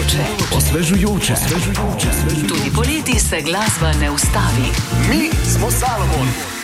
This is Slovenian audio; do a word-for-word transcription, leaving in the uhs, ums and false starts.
Osvežujoče. Osvežujoče. Osvežujoče. Tudi poleti se glasba ne ustavi. Mi smo Salomon.